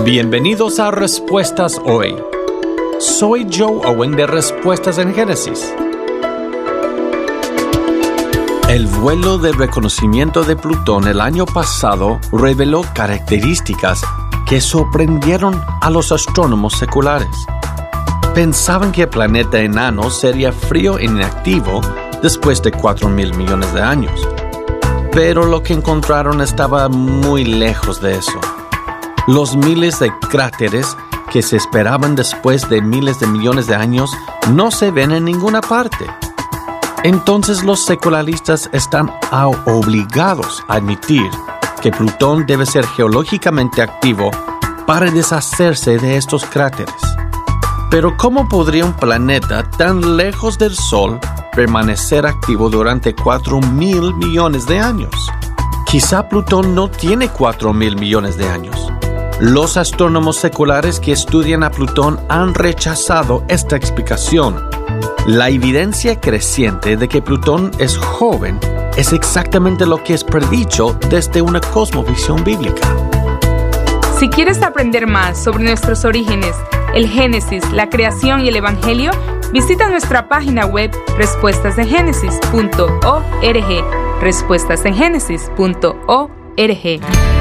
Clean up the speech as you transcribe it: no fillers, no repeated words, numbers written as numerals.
Bienvenidos a Respuestas Hoy. Soy Joe Owen de Respuestas en Génesis. El vuelo de reconocimiento de Plutón el año pasado reveló características que sorprendieron a los astrónomos seculares. Pensaban que el planeta enano sería frío e inactivo después de 4,000 millones de años. Pero lo que encontraron estaba muy lejos de eso. Los miles de cráteres que se esperaban después de miles de millones de años no se ven en ninguna parte. Entonces los secularistas están obligados a admitir que Plutón debe ser geológicamente activo para deshacerse de estos cráteres. Pero ¿cómo podría un planeta tan lejos del Sol permanecer activo durante 4,000 millones de años? Quizá Plutón no tiene 4,000 millones de años. Los astrónomos seculares que estudian a Plutón han rechazado esta explicación. La evidencia creciente de que Plutón es joven es exactamente lo que es predicho desde una cosmovisión bíblica. Si quieres aprender más sobre nuestros orígenes, el Génesis, la creación y el Evangelio, visita nuestra página web respuestasengenesis.org. respuestasengenesis.org.